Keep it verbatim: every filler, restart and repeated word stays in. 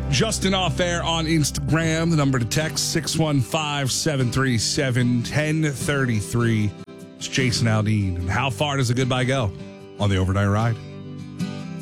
Justin Off Air on Instagram. The number to text six one five, seven three seven, one zero three three. It's Jason Aldean. And how far does a goodbye go on the overnight ride?